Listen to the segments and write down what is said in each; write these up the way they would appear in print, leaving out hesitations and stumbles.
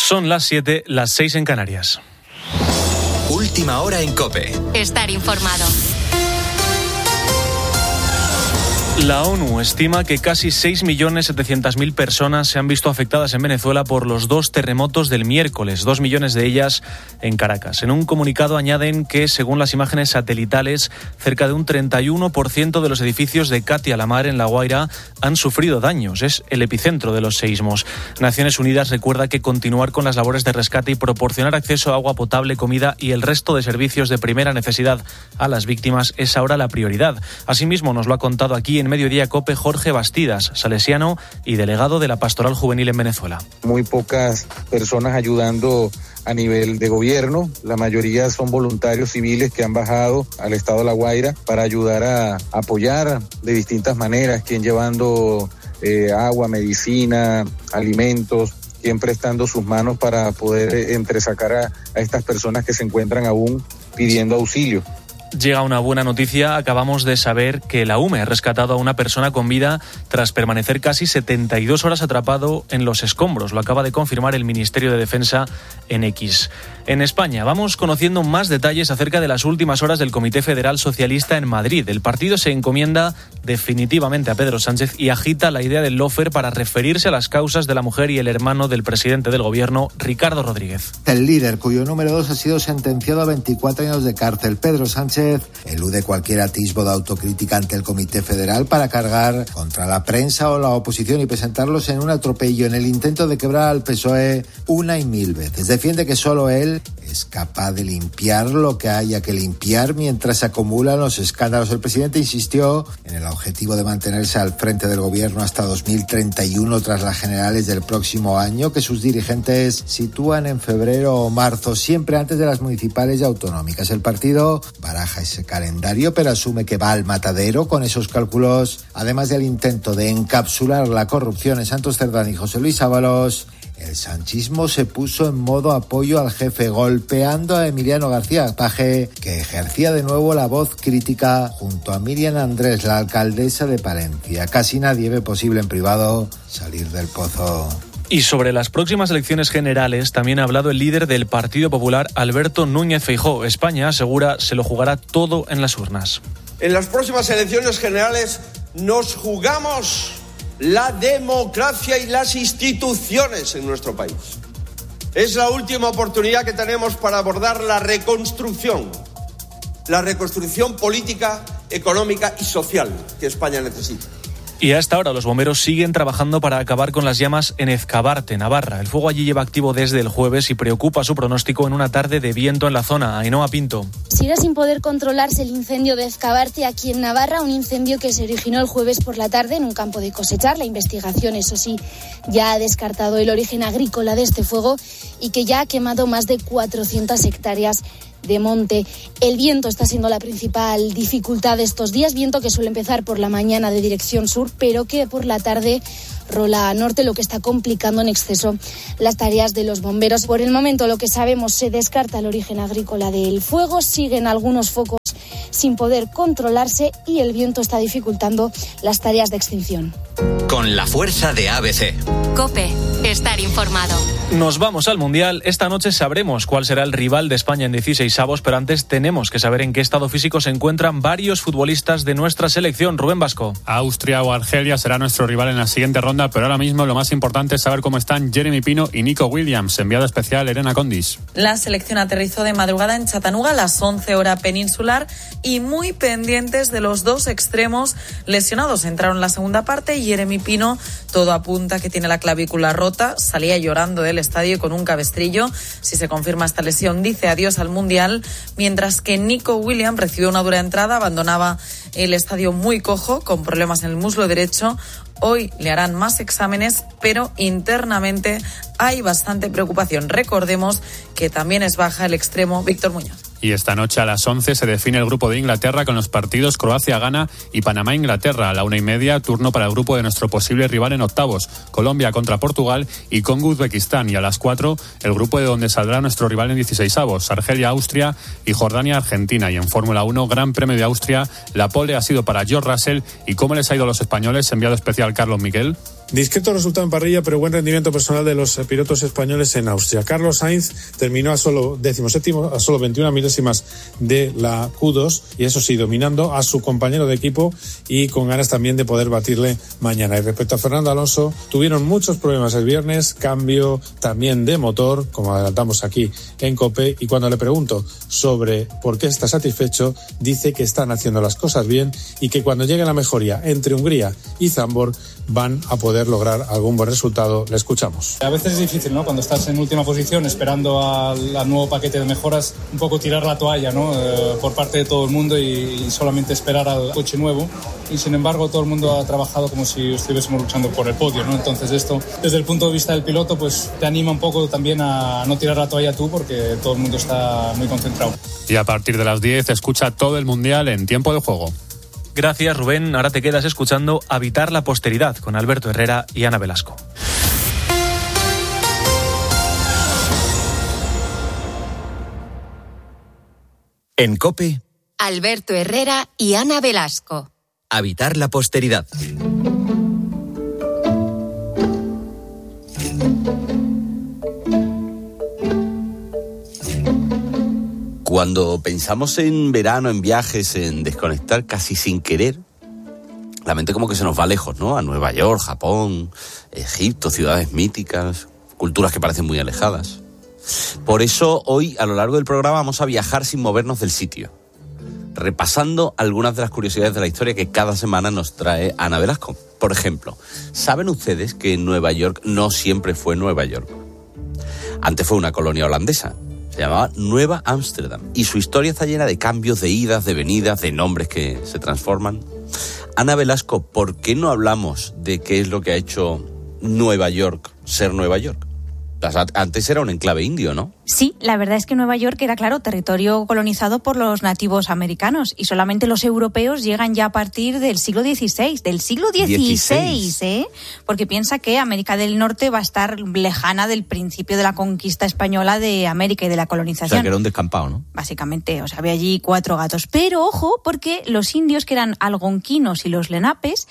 Son las 7, las 6 en Canarias. Última hora en COPE. Estar informado. La ONU estima que casi 6.700.000 personas se han visto afectadas en Venezuela por los 2 terremotos del miércoles, 2 millones de ellas en Caracas. En un comunicado añaden que, según las imágenes satelitales, cerca de un 31% de los edificios de Katia la Mar en La Guaira han sufrido daños. Es el epicentro de los seísmos. Naciones Unidas recuerda que continuar con las labores de rescate y proporcionar acceso a agua potable, comida y el resto de servicios de primera necesidad a las víctimas es ahora la prioridad. Asimismo, nos lo ha contado aquí en Mediodía COPE Jorge Bastidas, salesiano y delegado de la Pastoral Juvenil en Venezuela. Muy pocas personas ayudando a nivel de gobierno, la mayoría son voluntarios civiles que han bajado al estado de La Guaira para ayudar a apoyar de distintas maneras, quien llevando agua, medicina, alimentos, quien prestando sus manos para poder entresacar a estas personas que se encuentran aún pidiendo auxilio. Llega una buena noticia. Acabamos de saber que la UME ha rescatado a una persona con vida tras permanecer casi 72 horas atrapado en los escombros. Lo acaba de confirmar el Ministerio de Defensa en X. En España vamos conociendo más detalles acerca de las últimas horas del Comité Federal Socialista en Madrid. El partido se encomienda definitivamente a Pedro Sánchez y agita la idea del lawfare para referirse a las causas de la mujer y el hermano del presidente del gobierno, Ricardo Rodríguez. El líder, cuyo número 2 ha sido sentenciado a 24 años de cárcel, Pedro Sánchez, elude cualquier atisbo de autocrítica ante el Comité Federal para cargar contra la prensa o la oposición y presentarlos en un atropello en el intento de quebrar al PSOE una y mil veces. Defiende que solo él es capaz de limpiar lo que haya que limpiar mientras se acumulan los escándalos. El presidente insistió en el objetivo de mantenerse al frente del gobierno hasta 2031 tras las generales del próximo año, que sus dirigentes sitúan en febrero o marzo, siempre antes de las municipales y autonómicas. El partido baraja ese calendario, pero asume que va al matadero con esos cálculos, además del intento de encapsular la corrupción en Santos Cerdán y José Luis Ábalos. El sanchismo se puso en modo apoyo al jefe, golpeando a Emiliano García Paje, que ejercía de nuevo la voz crítica junto a Miriam Andrés, la alcaldesa de Palencia. Casi nadie ve posible en privado salir del pozo. Y sobre las próximas elecciones generales también ha hablado el líder del Partido Popular, Alberto Núñez Feijóo. España, asegura, se lo jugará todo en las urnas. En las próximas elecciones generales nos jugamos la democracia y las instituciones en nuestro país. Es la última oportunidad que tenemos para abordar la reconstrucción política, económica y social que España necesita. Y a esta hora los bomberos siguen trabajando para acabar con las llamas en Ezcabarte, Navarra. El fuego allí lleva activo desde el jueves y preocupa su pronóstico en una tarde de viento en la zona. Ainhoa Pinto. Sigue sin poder controlarse el incendio de Ezcabarte aquí en Navarra, un incendio que se originó el jueves por la tarde en un campo de cosechar. La investigación, eso sí, ya ha descartado el origen agrícola de este fuego y que ya ha quemado más de 400 hectáreas de monte. El viento está siendo la principal dificultad de estos días, viento que suele empezar por la mañana de dirección sur, pero que por la tarde rola a norte, lo que está complicando en exceso las tareas de los bomberos. Por el momento, lo que sabemos, se descarta el origen agrícola del fuego, siguen algunos focos sin poder controlarse y el viento está dificultando las tareas de extinción. Con la fuerza de ABC. COPE, estar informado. Nos vamos al Mundial. Esta noche sabremos cuál será el rival de España en 16avos, pero antes tenemos que saber en qué estado físico se encuentran varios futbolistas de nuestra selección. Rubén Vasco. Austria o Argelia será nuestro rival en la siguiente ronda, pero ahora mismo lo más importante es saber cómo están Jeremy Pino y Nico Williams. Enviada especial Elena Condis. La selección aterrizó de madrugada en Chattanooga a las 11 hora peninsular y muy pendientes de los dos extremos lesionados. Entraron en la segunda parte y Jeremy Pino, todo apunta que tiene la clavícula rota, salía llorando del estadio con un cabestrillo. Si se confirma esta lesión, dice adiós al Mundial, mientras que Nico Williams recibió una dura entrada, abandonaba el estadio muy cojo, con problemas en el muslo derecho. Hoy le harán más exámenes, pero internamente hay bastante preocupación. Recordemos que también es baja el extremo Víctor Muñoz. Y esta noche a las 11 se define el grupo de Inglaterra con los partidos Croacia-Ghana y Panamá-Inglaterra. A la 1:30, turno para el grupo de nuestro posible rival en octavos, Colombia contra Portugal y Congo-Uzbekistán. Y a las 4, el grupo de donde saldrá nuestro rival en 16avos, Argelia-Austria y Jordania-Argentina. Y en Fórmula 1, Gran Premio de Austria, la pole ha sido para George Russell. ¿Y cómo les ha ido a los españoles? Enviado especial Carlos Miguel. Discreto resultado en parrilla, pero buen rendimiento personal de los pilotos españoles en Austria. Carlos Sainz terminó a solo 17º, a solo 21 milésimas de la Q2, y eso sí, dominando a su compañero de equipo y con ganas también de poder batirle mañana. Y respecto a Fernando Alonso, tuvieron muchos problemas el viernes, cambio también de motor, como adelantamos aquí en COPE, y cuando le pregunto sobre por qué está satisfecho, dice que están haciendo las cosas bien y que cuando llegue la mejoría entre Hungría y Zandvoort van a poder lograr algún buen resultado. Le escuchamos. A veces es difícil, ¿no? Cuando estás en última posición esperando al nuevo paquete de mejoras, un poco tirar la toalla, ¿no? Por parte de todo el mundo y solamente esperar al coche nuevo. Y sin embargo todo el mundo ha trabajado como si estuviésemos luchando por el podio, ¿no? Entonces esto, desde el punto de vista del piloto, pues te anima un poco también a no tirar la toalla tú, porque todo el mundo está muy concentrado. Y a partir de las 10 escucha todo el Mundial en Tiempo de Juego. Gracias, Rubén. Ahora te quedas escuchando Habitar la Posteridad con Alberto Herrera y Ana Velasco. En COPE, Alberto Herrera y Ana Velasco. Habitar la Posteridad. Cuando pensamos en verano, en viajes, en desconectar casi sin querer, la mente como que se nos va lejos, ¿no? A Nueva York, Japón, Egipto, ciudades míticas, culturas que parecen muy alejadas. Por eso hoy, a lo largo del programa, vamos a viajar sin movernos del sitio, repasando algunas de las curiosidades de la historia que cada semana nos trae Ana Velasco. Por ejemplo, ¿saben ustedes que Nueva York no siempre fue Nueva York? Antes fue una colonia holandesa. Se llamaba Nueva Ámsterdam y su historia está llena de cambios, de idas, de venidas, de nombres que se transforman. Ana Velasco, ¿por qué no hablamos de qué es lo que ha hecho Nueva York ser Nueva York? Antes era un enclave indio, ¿no? Sí, la verdad es que Nueva York era, claro, territorio colonizado por los nativos americanos y solamente los europeos llegan ya a partir del siglo XVI, ¿eh? Porque piensa que América del Norte va a estar lejana del principio de la conquista española de América y de la colonización. O sea, que era un descampado, ¿no? Básicamente, o sea, había allí 4 gatos. Pero ojo, porque los indios, que eran algonquinos, y los lenapes,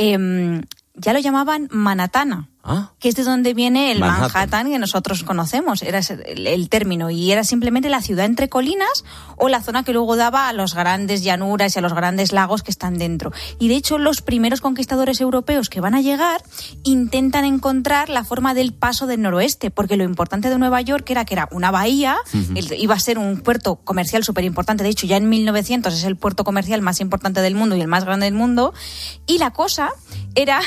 ya lo llamaban Manhattan. Que es de donde viene el Manhattan que nosotros conocemos, era el término, y era simplemente la ciudad entre colinas o la zona que luego daba a las grandes llanuras y a los grandes lagos que están dentro. Y de hecho los primeros conquistadores europeos que van a llegar intentan encontrar la forma del paso del noroeste, porque lo importante de Nueva York era que era una bahía, iba a ser un puerto comercial súper importante, de hecho ya en 1900 es el puerto comercial más importante del mundo y el más grande del mundo, y la cosa era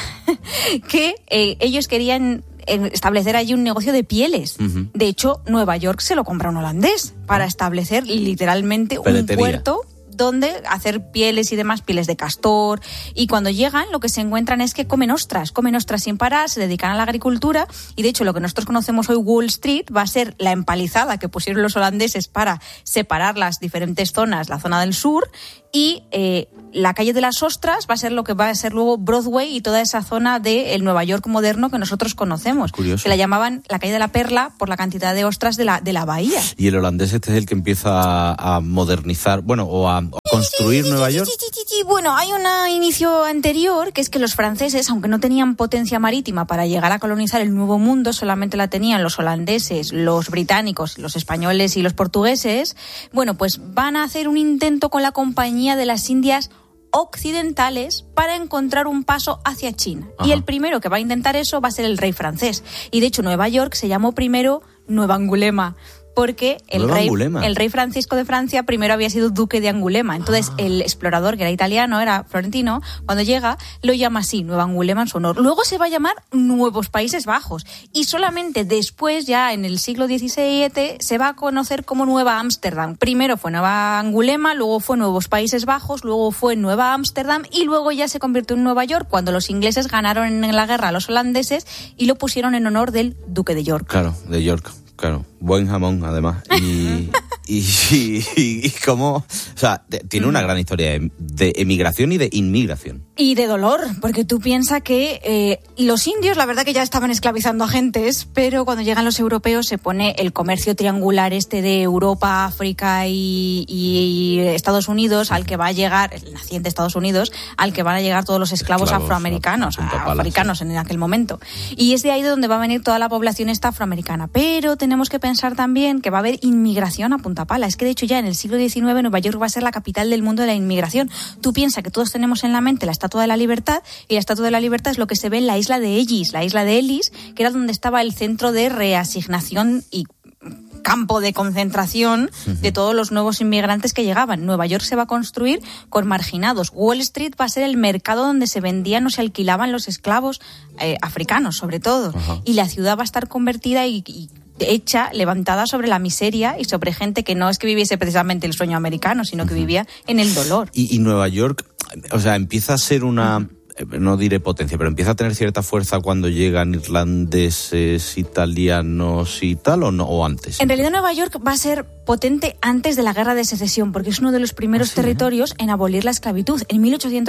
que ellos querían establecer allí un negocio de pieles. De hecho, Nueva York se lo compra un holandés para establecer literalmente un puerto donde hacer pieles y demás, pieles de castor, y cuando llegan lo que se encuentran es que comen ostras sin parar, se dedican a la agricultura, y de hecho lo que nosotros conocemos hoy Wall Street va a ser la empalizada que pusieron los holandeses para separar las diferentes zonas, la zona del sur, y la calle de las ostras va a ser lo que va a ser luego Broadway y toda esa zona del Nueva York moderno que nosotros conocemos. Curioso. Que la llamaban la calle de la Perla por la cantidad de ostras de la bahía. Y el holandés este es el que empieza a modernizar, bueno, o a construir Nueva York. Bueno, hay un inicio anterior, que es que los franceses, aunque no tenían potencia marítima para llegar a colonizar el Nuevo Mundo, solamente la tenían los holandeses, los británicos, los españoles y los portugueses. Bueno, pues van a hacer un intento con la Compañía de las Indias Occidentales para encontrar un paso hacia China. Y el primero que va a intentar eso va a ser el rey francés. Y de hecho Nueva York se llamó primero Nueva Angulema, porque el rey Francisco de Francia primero había sido duque de Angulema. Entonces el explorador, que era italiano, era florentino, cuando llega lo llama así, Nueva Angulema, en su honor. Luego se va a llamar Nuevos Países Bajos, y solamente después, ya en el siglo XVII, se va a conocer como Nueva Ámsterdam. Primero fue Nueva Angulema, luego fue Nuevos Países Bajos, luego fue Nueva Ámsterdam, y luego ya se convirtió en Nueva York cuando los ingleses ganaron en la guerra a los holandeses y lo pusieron en honor del duque de York. Claro, de York. Claro, buen jamón además. Y cómo, o sea, tiene una gran historia de emigración y de inmigración. Y de dolor, porque tú piensas que los indios, la verdad que ya estaban esclavizando a gentes, pero cuando llegan los europeos se pone el comercio triangular de Europa, África y Estados Unidos, al que va a llegar, el naciente Estados Unidos, al que van a llegar todos los esclavos afroamericanos, africanos en aquel momento. Y es de ahí de donde va a venir toda la población esta afroamericana. Pero tenemos que pensar también que va a haber inmigración a punta pala. Es que de hecho ya en el siglo XIX Nueva York va a ser la capital del mundo de la inmigración. Tú piensas que todos tenemos en la mente la Estatua de la Libertad, y la Estatua de la Libertad es lo que se ve en la isla de Ellis, que era donde estaba el centro de reasignación y campo de concentración de todos los nuevos inmigrantes que llegaban. Nueva York se va a construir con marginados. Wall Street va a ser el mercado donde se vendían o se alquilaban los esclavos africanos, sobre todo. Ajá. Y la ciudad va a estar convertida y hecha, levantada sobre la miseria y sobre gente que no es que viviese precisamente el sueño americano, sino que vivía en el dolor. Y Nueva York, o sea, empieza a ser una... no diré potencia, pero empieza a tener cierta fuerza cuando llegan irlandeses, italianos y tal, ¿o no? ¿O antes? En realidad Nueva York va a ser potente antes de la Guerra de Secesión, porque es uno de los primeros territorios en abolir la esclavitud. En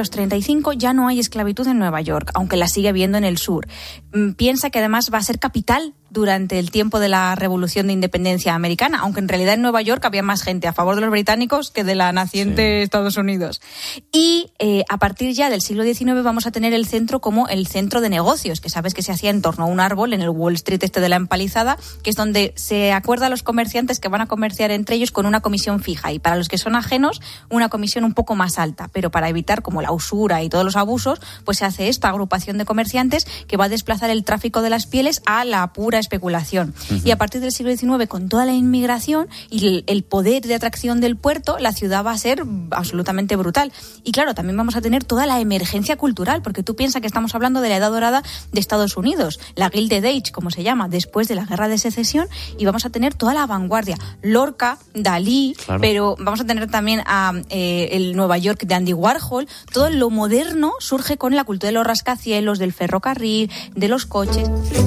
1835 ya no hay esclavitud en Nueva York, aunque la sigue habiendo en el sur. Piensa que además va a ser capital durante el tiempo de la Revolución de Independencia Americana, aunque en realidad en Nueva York había más gente a favor de los británicos que de la naciente Estados Unidos. Y a partir ya del siglo XIX vamos a tener el centro como el centro de negocios, que sabes que se hacía en torno a un árbol en el Wall Street de la empalizada, que es donde se acuerda a los comerciantes que van a comerciar entre ellos con una comisión fija, y para los que son ajenos una comisión un poco más alta, pero para evitar como la usura y todos los abusos, pues se hace esta agrupación de comerciantes que va a desplazar el tráfico de las pieles a la pura especulación. Y a partir del siglo XIX, con toda la inmigración y el poder de atracción del puerto, la ciudad va a ser absolutamente brutal. Y claro, también vamos a tener toda la emergencia cultural, porque tú piensas que estamos hablando de la edad dorada de Estados Unidos, la Gilded Age, como se llama, después de la Guerra de Secesión, y vamos a tener toda la vanguardia, Lorca, Dalí, claro. Pero vamos a tener también a el Nueva York de Andy Warhol. Todo lo moderno surge con la cultura de los rascacielos, del ferrocarril, de los coches.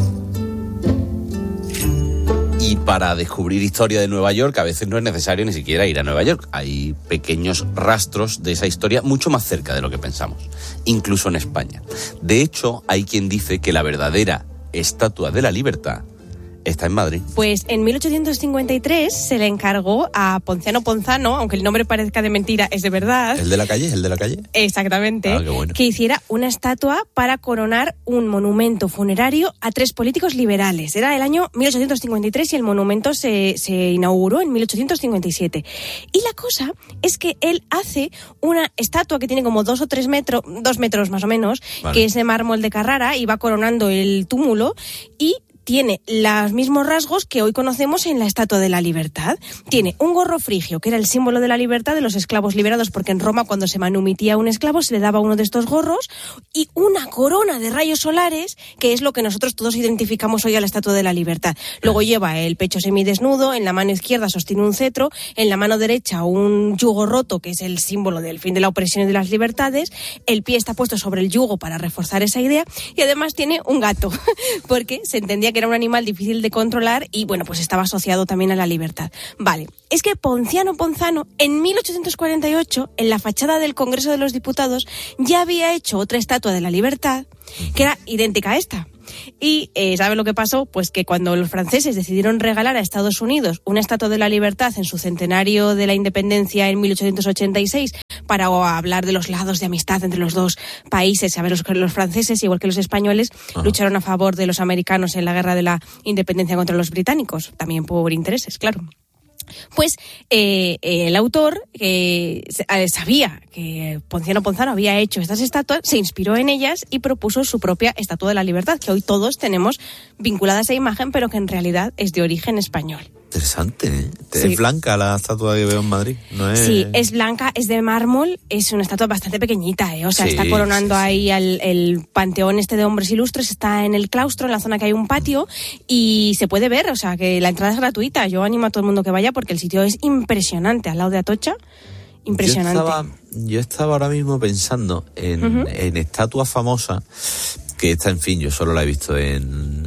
Y para descubrir historia de Nueva York, a veces no es necesario ni siquiera ir a Nueva York. Hay pequeños rastros de esa historia mucho más cerca de lo que pensamos, incluso en España. De hecho, hay quien dice que la verdadera Estatua de la Libertad está en Madrid. Pues en 1853 se le encargó a Ponciano Ponzano, aunque el nombre parezca de mentira, es de verdad. ¿El de la calle? Exactamente. Ah, qué bueno. Que hiciera una estatua para coronar un monumento funerario a 3 políticos liberales. Era el año 1853 y el monumento se inauguró en 1857. Y la cosa es que él hace una estatua que tiene como 2 o 3 metros, 2 metros más o menos, vale, que es de mármol de Carrara, y va coronando el túmulo, y tiene los mismos rasgos que hoy conocemos en la Estatua de la Libertad. Tiene un gorro frigio, que era el símbolo de la libertad de los esclavos liberados, porque en Roma, cuando se manumitía a un esclavo, se le daba uno de estos gorros, y una corona de rayos solares, que es lo que nosotros todos identificamos hoy a la Estatua de la Libertad. Luego lleva el pecho semidesnudo, en la mano izquierda sostiene un cetro, en la mano derecha un yugo roto, que es el símbolo del fin de la opresión y de las libertades. El pie está puesto sobre el yugo para reforzar esa idea, y además tiene un gato, porque se entendía que era un animal difícil de controlar y, bueno, pues estaba asociado también a la libertad. Vale, es que Ponciano Ponzano, en 1848, en la fachada del Congreso de los Diputados, ya había hecho otra estatua de la libertad que era idéntica a esta. Y ¿sabe lo que pasó? Pues que cuando los franceses decidieron regalar a Estados Unidos una estatua de la libertad en su centenario de la independencia en 1886, para hablar de los lazos de amistad entre los dos países, a ver, los franceses, igual que los españoles, lucharon a favor de los americanos en la guerra de la independencia contra los británicos, también por intereses, claro. Pues el autor sabía que Ponciano Ponzano había hecho estas estatuas, se inspiró en ellas y propuso su propia Estatua de la Libertad, que hoy todos tenemos vinculada a esa imagen, pero que en realidad es de origen español. Interesante, ¿eh? Sí. Es blanca la estatua que veo en Madrid, ¿no es? Sí, es blanca, es de mármol, es una estatua bastante pequeñita, ¿eh? O sea, sí, está coronando ahí el panteón de hombres ilustres, está en el claustro, en la zona que hay un patio, y se puede ver, o sea, que la entrada es gratuita. Yo animo a todo el mundo que vaya porque el sitio es impresionante, al lado de Atocha. Impresionante. Yo estaba ahora mismo pensando en estatua famosa, que esta, en fin, yo solo la he visto en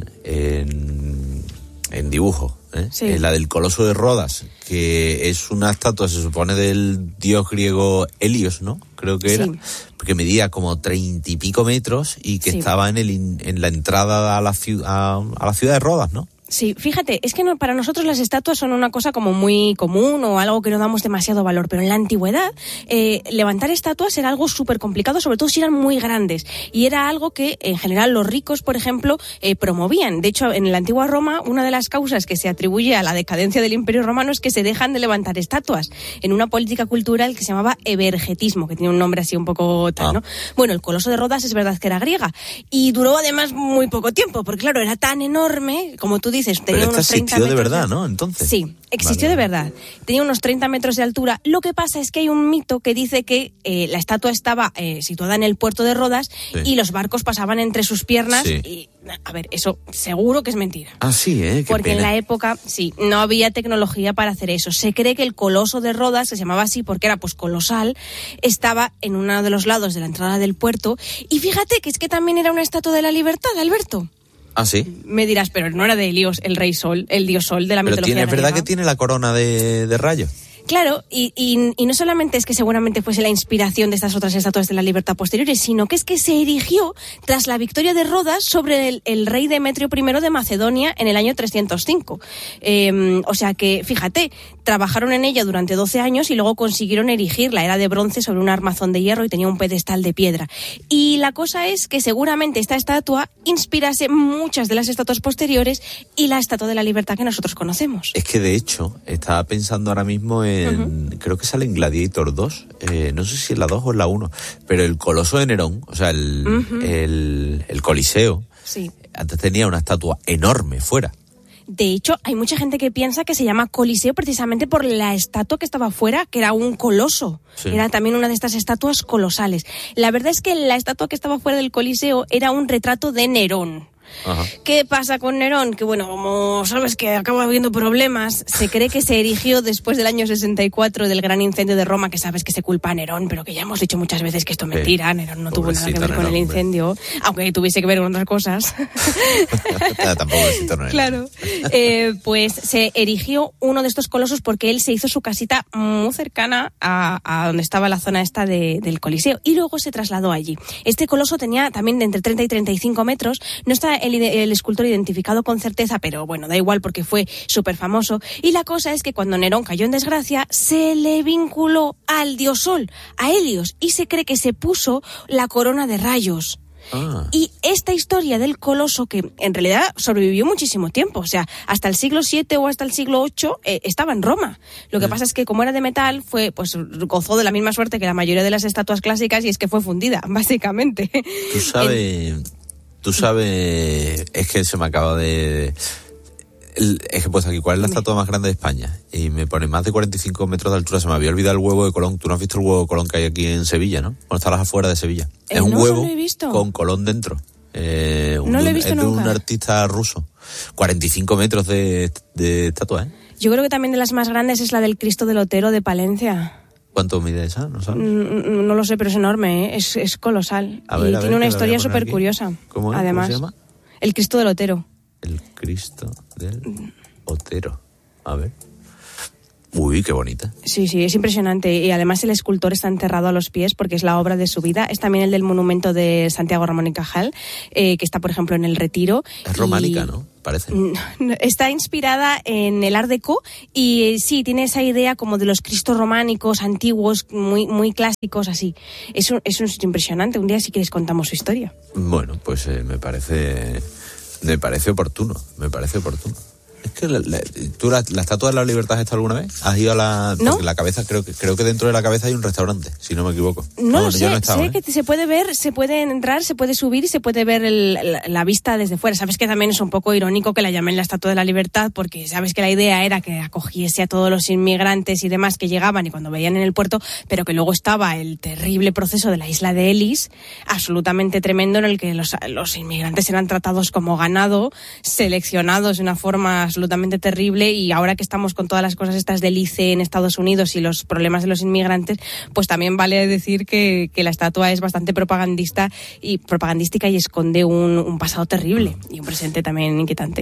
dibujo. Sí. La del Coloso de Rodas, que es una estatua, se supone, del dios griego Helios, ¿no? creo que era, Sí. porque medía como 30 y pico metros y que Sí. estaba en la entrada a la ciudad de Rodas, ¿no? Sí, fíjate, es que para nosotros las estatuas son una cosa como muy común o algo que no damos demasiado valor, pero en la antigüedad levantar estatuas era algo súper complicado, sobre todo si eran muy grandes, y era algo que en general los ricos, por ejemplo, promovían. De hecho, en la antigua Roma, una de las causas que se atribuye a la decadencia del Imperio Romano es que se dejan de levantar estatuas en una política cultural que se llamaba evergetismo, que tiene un nombre así un poco tal, ¿no? Bueno, el Coloso de Rodas es verdad que era griega y duró además muy poco tiempo, porque claro, era tan enorme, como tú dices, tenía Pero esta unos 30 existió de metros verdad, ¿no? Entonces. Sí, existió de verdad. Tenía unos 30 metros de altura. Lo que pasa es que hay un mito que dice que la estatua estaba situada en el puerto de Rodas y los barcos pasaban entre sus piernas y, a ver, eso seguro que es mentira. Ah, sí, Qué Porque pena. en la época, sí, no había tecnología para hacer eso. Se cree que el Coloso de Rodas, que se llamaba así porque era pues colosal, estaba en uno de los lados de la entrada del puerto. Y fíjate que es que también era una estatua de la libertad, Alberto. Ah, sí. Me dirás, pero no era de Helios, el rey Sol, el dios Sol de la mitología ¿Es verdad griega. que tiene la corona de rayos? Claro, y no solamente es que seguramente fuese la inspiración de estas otras estatuas de la libertad posteriores, sino que es que se erigió tras la victoria de Rodas sobre el rey Demetrio I de Macedonia en el año 305. O sea que, fíjate, trabajaron en ella durante 12 años y luego consiguieron erigirla. Era de bronce sobre un armazón de hierro y tenía un pedestal de piedra. Y la cosa es que seguramente esta estatua inspirase muchas de las estatuas posteriores y la estatua de la libertad que nosotros conocemos. Es que de hecho, estaba pensando ahora mismo creo que sale en Gladiator 2, no sé si en la 2 o en la 1, pero el Coloso de Nerón, o sea, el Coliseo, Sí. antes tenía una estatua enorme fuera. De hecho, hay mucha gente que piensa que se llama Coliseo precisamente por la estatua que estaba fuera, que era un coloso. Sí. Era también una de estas estatuas colosales. La verdad es que la estatua que estaba fuera del Coliseo era un retrato de Nerón. Ajá. ¿Qué pasa con Nerón? Que bueno, como sabes que acaba habiendo problemas, se cree que se erigió después del año 64 del gran incendio de Roma, que sabes que se culpa a Nerón, pero que ya hemos dicho muchas veces que esto es mentira. Nerón no tuvo nada que ver con el incendio, aunque tuviese que ver con otras cosas. Tampoco necesito Nerón. Claro. Pues se erigió uno de estos colosos porque él se hizo su casita muy cercana a donde estaba la zona esta del Coliseo y luego se trasladó allí. Este coloso tenía también de entre 30 y 35 metros. No está el escultor identificado con certeza, pero bueno, da igual porque fue súper famoso. Y la cosa es que cuando Nerón cayó en desgracia, se le vinculó al dios Sol, a Helios, y se cree que se puso la corona de rayos. Y esta historia del coloso, que en realidad sobrevivió muchísimo tiempo, o sea, hasta el siglo VII o hasta el siglo VIII estaba en Roma. Lo que pasa es que como era de metal, gozó de la misma suerte que la mayoría de las estatuas clásicas, y es que fue fundida, básicamente. Tú sabes, es que se me acaba de... Es que pues aquí, ¿cuál es la estatua más grande de España? Y me pone más de 45 metros de altura. Se me había olvidado el huevo de Colón. Tú no has visto el huevo de Colón que hay aquí en Sevilla, ¿no? Bueno, está a las afueras de Sevilla. Es un huevo con Colón dentro. No lo he visto es de nunca. un artista ruso. 45 metros de estatua, ¿eh? Yo creo que también de las más grandes es la del Cristo del Otero de Palencia. ¿Cuánto mide esa? ¿No sabes? No lo sé, pero es enorme, ¿eh? Es colosal. Y tiene una historia súper curiosa. ¿Cómo es? Además, ¿Cómo se llama? El Cristo del Otero. El Cristo del Otero. A ver. Uy, qué bonita. Sí, es impresionante. Y además el escultor está enterrado a los pies porque es la obra de su vida. Es también el del monumento de Santiago Ramón y Cajal, que está, por ejemplo, en el Retiro. Es románica, ¿no? Parece. Está inspirada en el Art Deco y sí, tiene esa idea como de los cristos románicos antiguos, muy clásicos, así. Es un sitio impresionante. Un día, si quieres, contamos su historia. Bueno, pues me parece oportuno. Es que ¿tú la Estatua de la Libertad has estado alguna vez? ¿Has ido a la...? ¿No? Porque la cabeza, creo que dentro de la cabeza hay un restaurante, si no me equivoco. No lo sé, yo no he estado, sé que se puede ver, se puede entrar, se puede subir y se puede ver la vista desde fuera. Sabes que también es un poco irónico que la llamen la Estatua de la Libertad, porque sabes que la idea era que acogiese a todos los inmigrantes y demás que llegaban y cuando veían en el puerto, pero que luego estaba el terrible proceso de la isla de Ellis, absolutamente tremendo, en el que los inmigrantes eran tratados como ganado, seleccionados de una forma absolutamente terrible, y ahora que estamos con todas las cosas estas del ICE en Estados Unidos y los problemas de los inmigrantes, pues también vale decir que la estatua es bastante propagandística y esconde un pasado terrible y un presente también inquietante.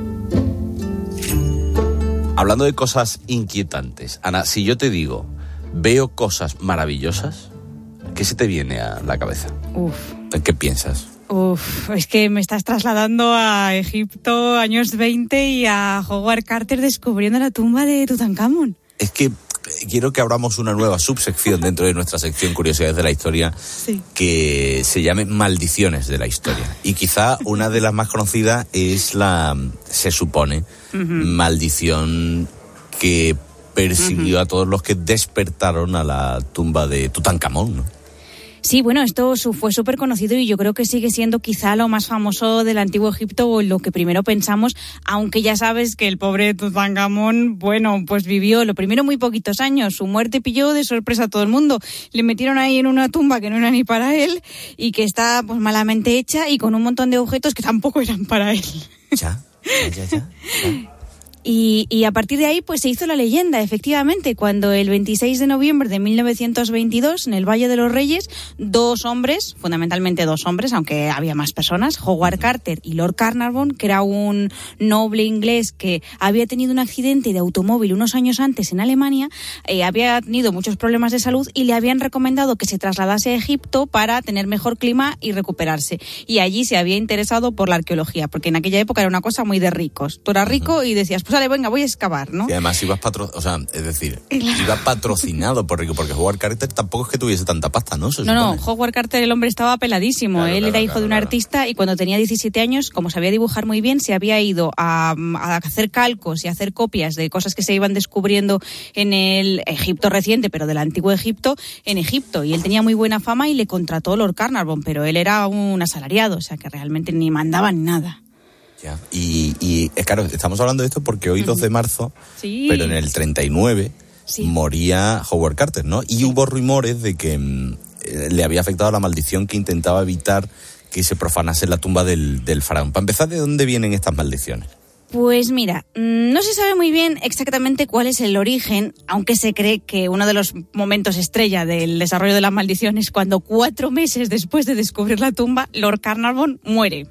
Hablando de cosas inquietantes, Ana, si yo te digo veo cosas maravillosas, ¿qué se te viene a la cabeza? ¿En qué piensas? Es que me estás trasladando a Egipto, años 20, y a Howard Carter descubriendo la tumba de Tutankamón. Es que quiero que abramos una nueva subsección dentro de nuestra sección Curiosidades de la Historia, sí, que se llame Maldiciones de la Historia. Y quizá una de las más conocidas es se supone, maldición que persiguió a todos los que despertaron a la tumba de Tutankamón, ¿no? Sí, bueno, esto fue súper conocido y yo creo que sigue siendo quizá lo más famoso del Antiguo Egipto, o lo que primero pensamos, aunque ya sabes que el pobre Tutankamón, bueno, pues vivió lo primero muy poquitos años. Su muerte pilló de sorpresa a todo el mundo. Le metieron ahí en una tumba que no era ni para él y que está pues malamente hecha y con un montón de objetos que tampoco eran para él. Ya. Y a partir de ahí pues se hizo la leyenda, efectivamente, cuando el 26 de noviembre de 1922, en el Valle de los Reyes, fundamentalmente dos hombres, aunque había más personas, Howard Carter y Lord Carnarvon, que era un noble inglés que había tenido un accidente de automóvil unos años antes en Alemania, había tenido muchos problemas de salud y le habían recomendado que se trasladase a Egipto para tener mejor clima y recuperarse. Y allí se había interesado por la arqueología, porque en aquella época era una cosa muy de ricos. Tú eras rico y decías, pues vale, venga, voy a excavar, ¿no? Y además ibas iba patrocinado por rico, porque Howard Carter tampoco es que tuviese tanta pasta, ¿no? No, Howard Carter, el hombre, estaba peladísimo. Él era hijo de un artista y cuando tenía 17 años, como sabía dibujar muy bien, se había ido a hacer calcos y a hacer copias de cosas que se iban descubriendo en el Egipto reciente, pero del antiguo Egipto, en Egipto. Y él tenía muy buena fama y le contrató Lord Carnarvon, pero él era un asalariado, o sea que realmente ni mandaba ni nada. Ya. Y claro, estamos hablando de esto porque hoy 2 de marzo, sí, pero en el 39 sí, moría Howard Carter, ¿no? Y hubo rumores de que le había afectado la maldición que intentaba evitar que se profanase la tumba del faraón. Para empezar, ¿de dónde vienen estas maldiciones? Pues mira, no se sabe muy bien exactamente cuál es el origen, aunque se cree que uno de los momentos estrella del desarrollo de la maldición es cuando 4 meses después de descubrir la tumba, Lord Carnarvon muere.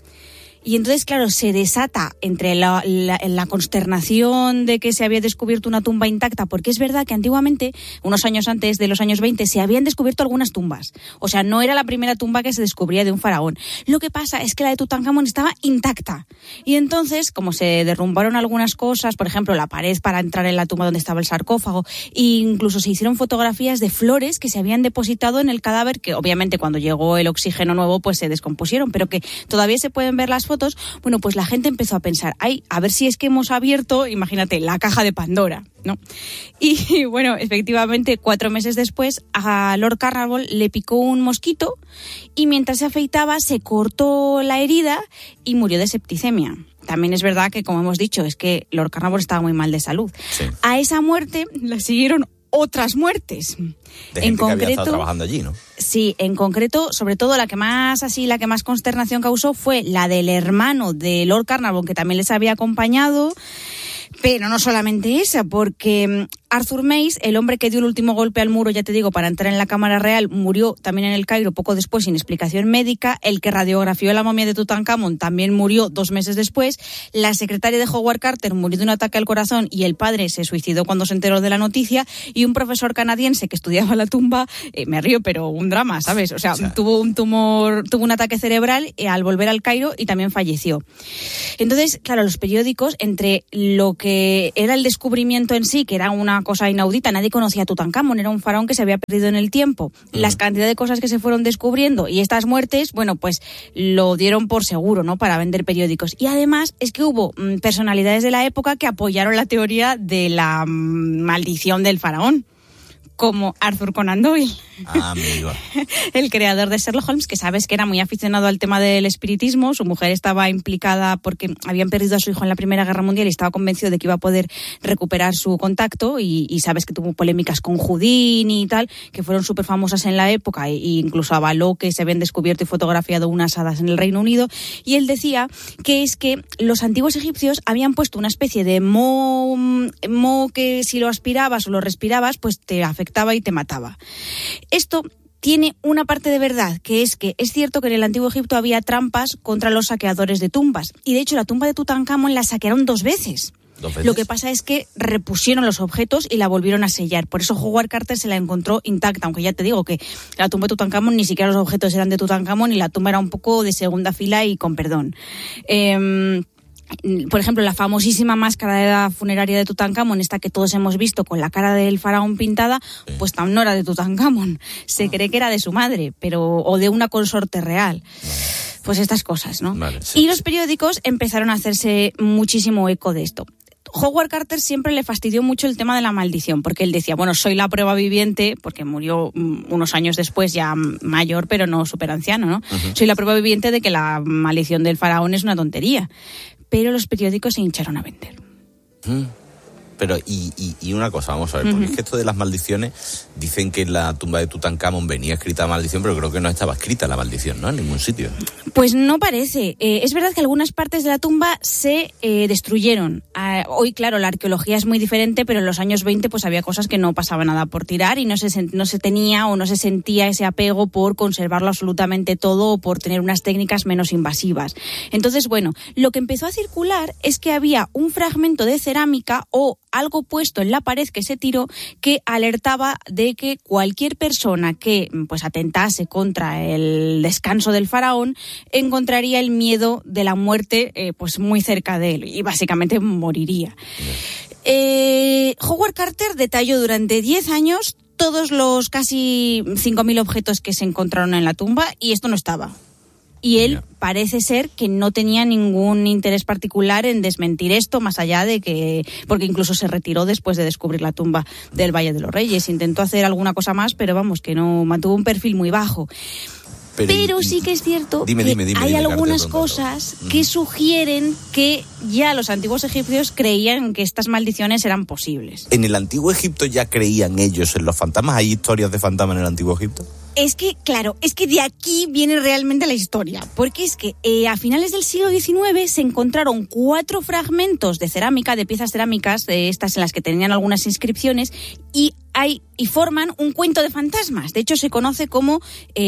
Y entonces, claro, se desata entre la consternación de que se había descubierto una tumba intacta, porque es verdad que antiguamente, unos años antes de los años 20, se habían descubierto algunas tumbas. O sea, no era la primera tumba que se descubría de un faraón. Lo que pasa es que la de Tutankamón estaba intacta. Y entonces, como se derrumbaron algunas cosas, por ejemplo, la pared para entrar en la tumba donde estaba el sarcófago, e incluso se hicieron fotografías de flores que se habían depositado en el cadáver, que obviamente cuando llegó el oxígeno nuevo, pues se descompusieron, pero que todavía se pueden ver las fotos. Bueno, pues la gente empezó a pensar, a ver si es que hemos abierto, imagínate, la caja de Pandora, ¿no? Y bueno, efectivamente, 4 meses después, a Lord Carnarvon le picó un mosquito y mientras se afeitaba se cortó la herida y murió de septicemia. También es verdad que, como hemos dicho, es que Lord Carnarvon estaba muy mal de salud. Sí. A esa muerte la siguieron otras muertes. De gente que había estado trabajando allí, ¿no? Sí, en concreto, sobre todo la que más consternación causó fue la del hermano de Lord Carnarvon, que también les había acompañado. Pero no solamente esa, porque Arthur Mace, el hombre que dio el último golpe al muro, ya te digo, para entrar en la Cámara Real, murió también en el Cairo poco después sin explicación médica. El que radiografió la momia de Tutankamón también murió 2 meses después. La secretaria de Howard Carter murió de un ataque al corazón y el padre se suicidó cuando se enteró de la noticia. Y un profesor canadiense que estudiaba la tumba, me río, pero un drama, ¿sabes? O sea, tuvo un ataque cerebral al volver al Cairo y también falleció. Entonces, claro, los periódicos, entre lo que era el descubrimiento en sí, que era una cosa inaudita, nadie conocía a Tutankamón, era un faraón que se había perdido en el tiempo, las cantidades de cosas que se fueron descubriendo y estas muertes, bueno, pues lo dieron por seguro, ¿no?, para vender periódicos. Y además es que hubo personalidades de la época que apoyaron la teoría de la maldición del faraón, como Arthur Conan Doyle. Amigo. El creador de Sherlock Holmes, que sabes que era muy aficionado al tema del espiritismo. Su mujer estaba implicada porque habían perdido a su hijo en la Primera Guerra Mundial y estaba convencido de que iba a poder recuperar su contacto y sabes que tuvo polémicas con Houdini y tal, que fueron súper famosas en la época e incluso avaló que se habían descubierto y fotografiado unas hadas en el Reino Unido. Y él decía que es que los antiguos egipcios habían puesto una especie de moho que si lo aspirabas o lo respirabas, pues te afectaba y te mataba. Esto tiene una parte de verdad, que es cierto que en el Antiguo Egipto había trampas contra los saqueadores de tumbas. Y de hecho la tumba de Tutankamón la saquearon 2 veces. Lo que pasa es que repusieron los objetos y la volvieron a sellar. Por eso Howard Carter se la encontró intacta, aunque ya te digo que la tumba de Tutankamón ni siquiera los objetos eran de Tutankamón y la tumba era un poco de segunda fila y con perdón. Por ejemplo, la famosísima máscara de la funeraria de Tutankamón, esta que todos hemos visto con la cara del faraón pintada, pues no era de Tutankamón. Se cree que era de su madre, o de una consorte real. Pues estas cosas, ¿no? Vale, sí, y los periódicos empezaron a hacerse muchísimo eco de esto. Howard Carter siempre le fastidió mucho el tema de la maldición, porque él decía, bueno, soy la prueba viviente, porque murió unos años después, ya mayor, pero no súper anciano, ¿no? Uh-huh. Soy la prueba viviente de que la maldición del faraón es una tontería. Pero los periódicos se hincharon a vender. Pero, y una cosa, vamos a ver, porque es que esto de las maldiciones, dicen que en la tumba de Tutankamón venía escrita maldición, pero creo que no estaba escrita la maldición, ¿no? En ningún sitio. Pues no parece. Es verdad que algunas partes de la tumba se destruyeron. Hoy, claro, la arqueología es muy diferente, pero en los años 20 pues había cosas que no pasaba nada por tirar y no se tenía o no se sentía ese apego por conservarlo absolutamente todo o por tener unas técnicas menos invasivas. Entonces, bueno, lo que empezó a circular es que había un fragmento de cerámica o algo puesto en la pared que se tiró que alertaba de que cualquier persona que pues atentase contra el descanso del faraón encontraría el miedo de la muerte pues muy cerca de él y básicamente moriría. Howard Carter detalló durante 10 años todos los casi 5.000 objetos que se encontraron en la tumba y esto no estaba. Y él parece ser que no tenía ningún interés particular en desmentir esto, más allá de que... Porque incluso se retiró después de descubrir la tumba del Valle de los Reyes. Intentó hacer alguna cosa más, pero vamos, que no mantuvo un perfil muy bajo. Pero sí que es cierto que hay algunas cosas que sugieren que ya los antiguos egipcios creían que estas maldiciones eran posibles. ¿En el antiguo Egipto ya creían ellos en los fantasmas? ¿Hay historias de fantasmas en el antiguo Egipto? Es que, claro, es que de aquí viene realmente la historia, porque es que a finales del siglo XIX se encontraron 4 fragmentos de cerámica, de piezas cerámicas, de estas en las que tenían algunas inscripciones, y forman un cuento de fantasmas. De hecho, se conoce como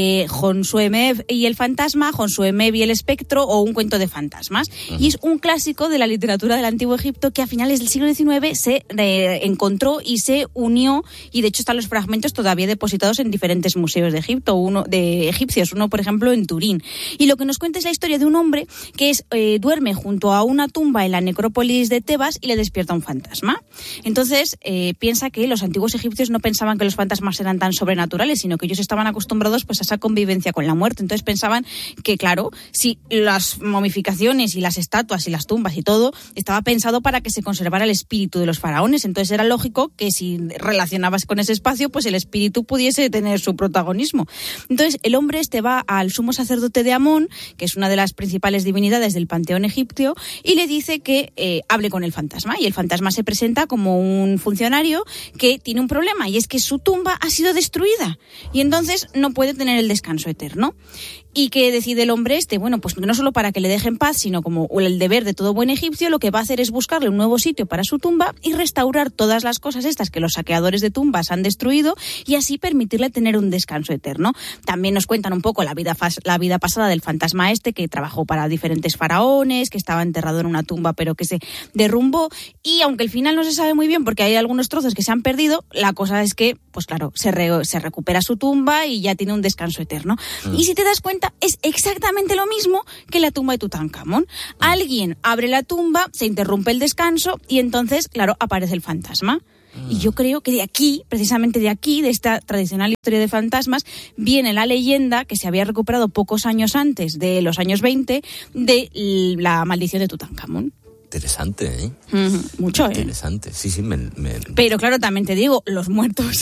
Jonsuemeb y el fantasma, Jonsuemeb y el espectro, o un cuento de fantasmas. Uh-huh. Y es un clásico de la literatura del Antiguo Egipto que a finales del siglo XIX se encontró y se unió, y de hecho están los fragmentos todavía depositados en diferentes museos de Egipto, uno de egipcios, uno por ejemplo en Turín. Y lo que nos cuenta es la historia de un hombre que duerme junto a una tumba en la necrópolis de Tebas y le despierta un fantasma. Entonces piensa que los antiguos egipcios no pensaban que los fantasmas eran tan sobrenaturales, sino que ellos estaban acostumbrados pues a esa convivencia con la muerte. Entonces pensaban que, claro, si las momificaciones y las estatuas y las tumbas y todo estaba pensado para que se conservara el espíritu de los faraones, entonces era lógico que si relacionabas con ese espacio, pues el espíritu pudiese tener su protagonismo. Entonces el hombre va al sumo sacerdote de Amón, que es una de las principales divinidades del panteón egipcio, y le dice que hable con el fantasma, y el fantasma se presenta como un funcionario que tiene un problema, y es que su tumba ha sido destruida y entonces no puede tener el descanso eterno. ¿Y qué decide el hombre Bueno, pues no solo para que le dejen paz, sino como el deber de todo buen egipcio, lo que va a hacer es buscarle un nuevo sitio para su tumba y restaurar todas las cosas estas que los saqueadores de tumbas han destruido, y así permitirle tener un descanso eterno. También nos cuentan un poco la vida pasada del fantasma que trabajó para diferentes faraones, que estaba enterrado en una tumba pero que se derrumbó, y aunque el final no se sabe muy bien porque hay algunos trozos que se han perdido, la cosa es que, pues claro, se recupera su tumba y ya tiene un descanso eterno. Y si te das cuenta, es exactamente lo mismo que la tumba de Tutankamón. Alguien abre la tumba, se interrumpe el descanso y entonces, claro, aparece el fantasma. Y yo creo que de aquí, precisamente de aquí, de esta tradicional historia de fantasmas, viene la leyenda que se había recuperado pocos años antes, de los años 20, de la maldición de Tutankamón. Interesante, ¿eh? Mucho, ¿eh? Interesante, sí. Pero claro, también te digo, los muertos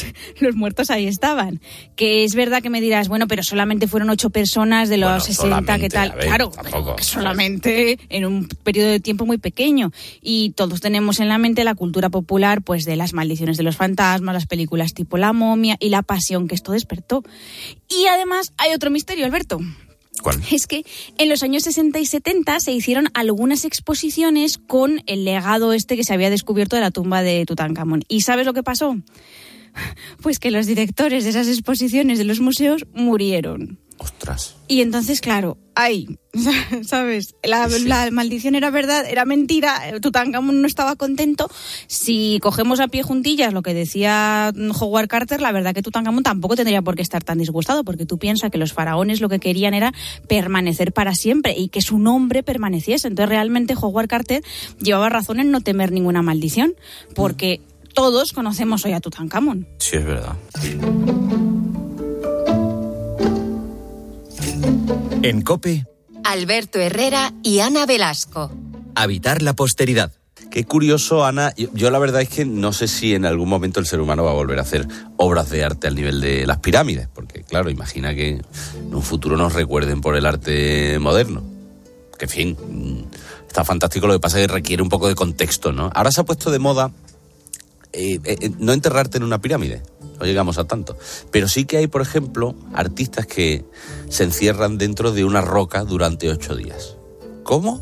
ahí estaban. Que es verdad que me dirás, bueno, pero solamente fueron 8 personas de los 60, ¿qué tal? Claro, que solamente en un periodo de tiempo muy pequeño. Y todos tenemos en la mente la cultura popular, pues de las maldiciones de los fantasmas, las películas tipo La Momia y la pasión que esto despertó. Y además hay otro misterio, Alberto. ¿Cuál? Es que en los años 60 y 70 se hicieron algunas exposiciones con el legado que se había descubierto de la tumba de Tutankamón. ¿Y sabes lo que pasó? Pues que los directores de esas exposiciones de los museos murieron. Ostras. Y entonces, claro, ¿sabes? La maldición era verdad, era mentira, Tutankamón no estaba contento. Si cogemos a pie juntillas lo que decía Howard Carter, la verdad que Tutankamón tampoco tendría por qué estar tan disgustado, porque tú piensas que los faraones lo que querían era permanecer para siempre y que su nombre permaneciese. Entonces realmente Howard Carter llevaba razón en no temer ninguna maldición, porque todos conocemos hoy a Tutankamón. Sí, es verdad. En COPE, Alberto Herrera y Ana Velasco. Habitar la posteridad. Qué curioso, Ana. Yo la verdad es que no sé si en algún momento el ser humano va a volver a hacer obras de arte al nivel de las pirámides, porque claro, imagina que en un futuro nos recuerden por el arte moderno. Que en fin, está fantástico, lo que pasa es que requiere un poco de contexto, ¿no? Ahora se ha puesto de moda no enterrarte en una pirámide, no llegamos a tanto, pero sí que hay, por ejemplo, artistas que se encierran dentro de una roca durante 8 días. ¿Cómo?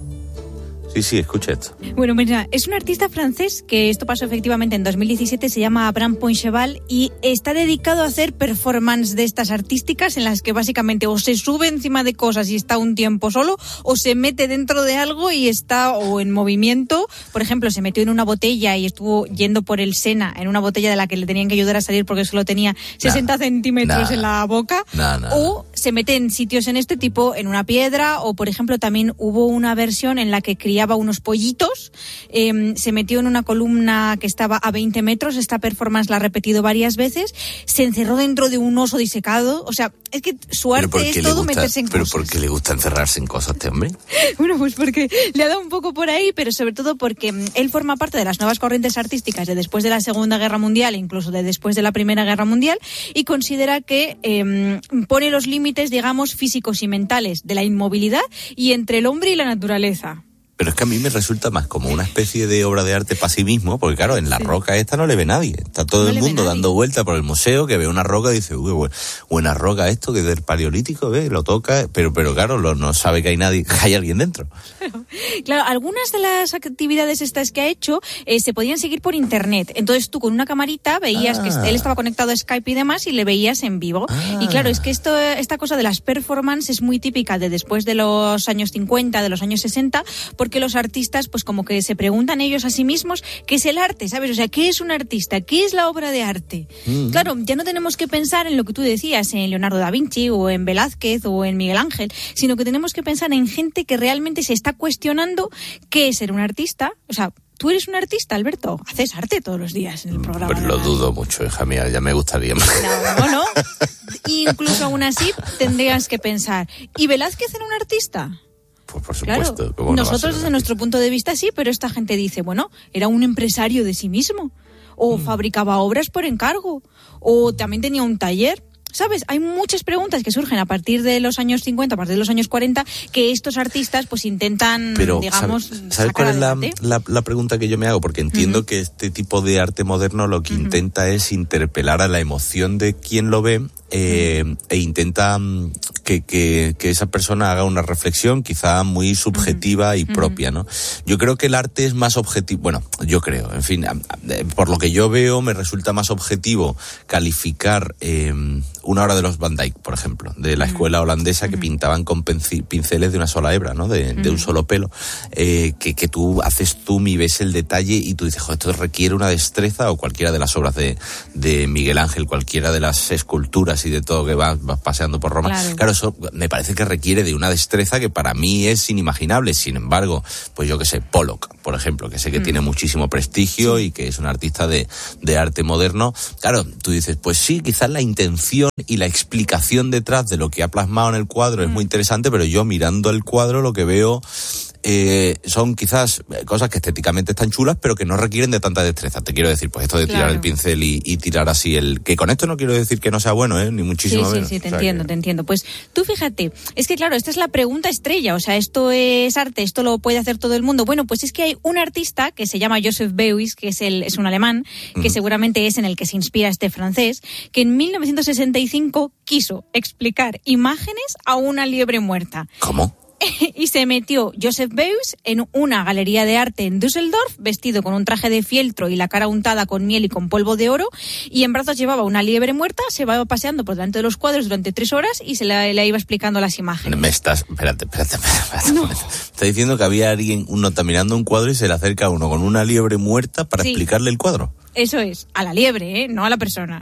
Sí, escucha esto. Bueno, mira, es un artista francés que esto pasó efectivamente en 2017, se llama Abraham Poincheval y está dedicado a hacer performance de estas artísticas en las que básicamente o se sube encima de cosas y está un tiempo solo o se mete dentro de algo y está o en movimiento. Por ejemplo, se metió en una botella y estuvo yendo por el Sena en una botella de la que le tenían que ayudar a salir porque solo tenía 60 centímetros en la boca. O se mete en sitios en este tipo, en una piedra, o por ejemplo también hubo una versión en la que criaba unos pollitos, se metió en una columna que estaba a 20 metros, esta performance la ha repetido varias veces, se encerró dentro de un oso disecado, o sea, es que su arte es todo meterse en cosas. ¿Pero por qué le gusta encerrarse en cosas a este hombre? Bueno, pues porque le ha dado un poco por ahí, pero sobre todo porque él forma parte de las nuevas corrientes artísticas de después de la Segunda Guerra Mundial, incluso de después de la Primera Guerra Mundial, y considera que pone los límites, digamos, físicos y mentales de la inmovilidad y entre el hombre y la naturaleza. Pero es que a mí me resulta más como una especie de obra de arte para sí mismo, porque claro, en la roca esta no le ve nadie. Está todo el mundo dando vuelta por el museo, que ve una roca y dice, uy, buena roca esto, que es del Paleolítico, ve, lo toca, pero claro, no sabe que hay nadie, que hay alguien dentro. Claro, algunas de las actividades estas que ha hecho se podían seguir por internet. Entonces tú con una camarita veías que él estaba conectado a Skype y demás y le veías en vivo. Y claro, es que esta cosa de las performances es muy típica de después de los años 50, de los años 60, porque los artistas pues como que se preguntan ellos a sí mismos qué es el arte, ¿sabes? O sea, ¿qué es un artista? ¿Qué es la obra de arte? Claro, ya no tenemos que pensar en lo que tú decías, en Leonardo da Vinci o en Velázquez o en Miguel Ángel, sino que tenemos que pensar en gente que realmente se está cuestionando qué es ser un artista. O sea, ¿tú eres un artista, Alberto? Haces arte todos los días en el programa. Pero lo dudo mucho, hija mía, ya me gustaría más. No. Incluso aún así tendrías que pensar, ¿y Velázquez era un artista? Pues por supuesto. Claro, nosotros desde nuestro punto de vista sí, pero esta gente dice, bueno, era un empresario de sí mismo, o fabricaba obras por encargo, o también tenía un taller. ¿Sabes? Hay muchas preguntas que surgen a partir de los años 50, a partir de los años 40, que estos artistas pues intentan, digamos, ¿sabes cuál es la pregunta que yo me hago? Porque entiendo que este tipo de arte moderno lo que intenta es interpelar a la emoción de quien lo ve e intenta que esa persona haga una reflexión quizá muy subjetiva y propia, ¿no? Yo creo que el arte es más objetivo, bueno, yo creo, en fin, por lo que yo veo me resulta más objetivo calificar una obra de los Van Dyck, por ejemplo, de la escuela holandesa que pintaban con pinceles de una sola hebra, ¿no? De un solo pelo, que tú haces zoom y ves el detalle y tú dices, joder, esto requiere una destreza, o cualquiera de las obras de Miguel Ángel, cualquiera de las esculturas y de todo que vas paseando por Roma. Claro, eso me parece que requiere de una destreza que para mí es inimaginable. Sin embargo, pues yo que sé, Pollock, por ejemplo, que sé que tiene muchísimo prestigio y que es un artista de arte moderno. Claro, tú dices, pues sí, quizás la intención y la explicación detrás de lo que ha plasmado en el cuadro es muy interesante, pero yo mirando el cuadro lo que veo son quizás cosas que estéticamente están chulas, pero que no requieren de tanta destreza. Te quiero decir, pues esto de tirar el pincel y tirar así que con esto no quiero decir que no sea bueno, ni muchísimo menos. Sí, te entiendo. Pues tú fíjate, es que claro, esta es la pregunta estrella, o sea, esto es arte, esto lo puede hacer todo el mundo. Bueno, pues es que hay un artista que se llama Joseph Beuys, que es un alemán, que seguramente es en el que se inspira este francés, que en 1965 quiso explicar imágenes a una liebre muerta. ¿Cómo? Y se metió Joseph Beuys en una galería de arte en Düsseldorf, vestido con un traje de fieltro y la cara untada con miel y con polvo de oro, y en brazos llevaba una liebre muerta, se va paseando por delante de los cuadros durante 3 horas y se le iba explicando las imágenes. Espérate. No. Está diciendo que había alguien, uno está mirando un cuadro y se le acerca a uno con una liebre muerta para explicarle el cuadro. Eso es, a la liebre, no a la persona.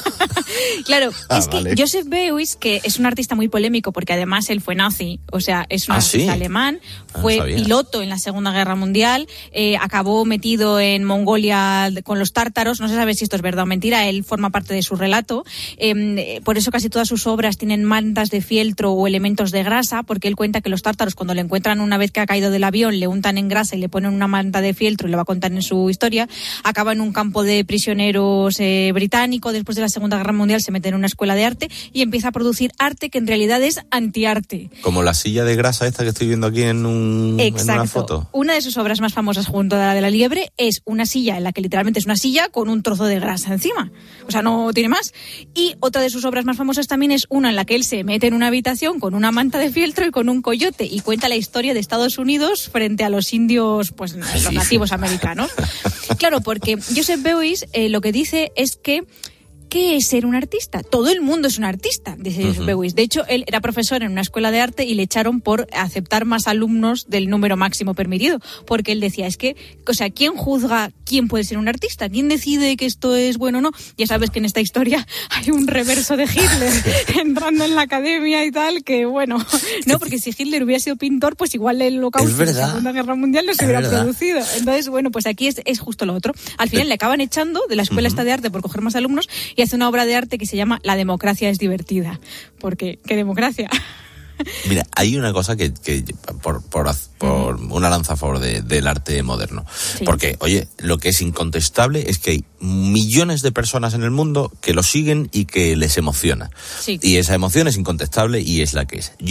Claro, es que vale. Joseph Beuys, que es un artista muy polémico porque además él fue nazi, o sea, es un artista alemán, fue piloto en la Segunda Guerra Mundial, acabó metido en Mongolia con los tártaros, no se sabe si esto es verdad o mentira, él forma parte de su relato, por eso casi todas sus obras tienen mantas de fieltro o elementos de grasa, porque él cuenta que los tártaros cuando le encuentran una vez que ha caído del avión, le untan en grasa y le ponen una manta de fieltro y lo va a contar en su historia, acaba en un campo de prisioneros británico, después de la Segunda Guerra Mundial se mete en una escuela de arte y empieza a producir arte que en realidad es antiarte. Como la silla de grasa esta que estoy viendo aquí en una foto. Una de sus obras más famosas junto a la de la liebre es una silla en la que literalmente es una silla con un trozo de grasa encima. O sea, no tiene más. Y otra de sus obras más famosas también es una en la que él se mete en una habitación con una manta de fieltro y con un coyote y cuenta la historia de Estados Unidos frente a los indios, pues los nativos americanos. Claro, porque Joseph Beuys lo que dice es que ¿qué es ser un artista? Todo el mundo es un artista, dice Joseph Beuys. De hecho, él era profesor en una escuela de arte y le echaron por aceptar más alumnos del número máximo permitido, porque él decía, es que, o sea, ¿quién juzga quién puede ser un artista? ¿Quién decide que esto es bueno o no? Ya sabes que en esta historia hay un reverso de Hitler entrando en la academia y tal, que bueno, no, porque si Hitler hubiera sido pintor, pues igual el holocausto de la Segunda Guerra Mundial no se hubiera producido. Entonces, bueno, pues aquí es justo lo otro. Al final le acaban echando de la escuela esta de arte por coger más alumnos y hace una obra de arte que se llama La democracia es divertida. Porque, ¿qué democracia? Mira, hay una cosa que por una lanza a favor del arte moderno. Sí. Porque, oye, lo que es incontestable es que hay millones de personas en el mundo que lo siguen y que les emociona. Sí. Y esa emoción es incontestable y es la que es.